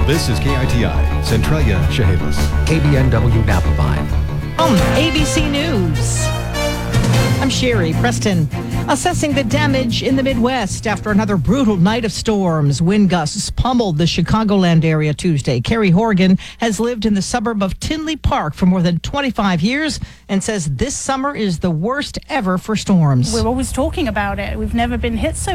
This is KITI, Centralia, Chehalis. KBNW Napa-Vine. ABC News. I'm Sherry Preston. Assessing the damage in the Midwest after another brutal night of storms. Wind gusts pummeled the Chicagoland area Tuesday. Carrie Horgan has lived in the suburb of Tinley Park for more than 25 years and says this summer is the worst ever for storms. We're always talking about it. We've never been hit so